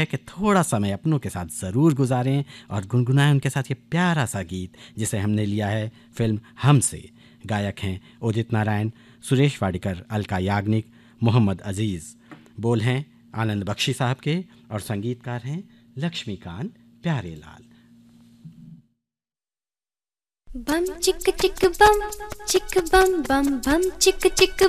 है कि थोड़ा समय अपनों के साथ ज़रूर गुजारें और गुनगुनाएं उनके साथ ये प्यारा सा गीत जिसे हमने लिया है फिल्म हम से। गायक हैं उदित नारायण, सुरेश वाडिकर, अलका याग्निक, मोहम्मद अजीज़। बोल हैं आनंद बख्शी साहब के और संगीतकार हैं लक्ष्मीकांत प्यारेलाल। बम चिक चिक बम बम चिक चिक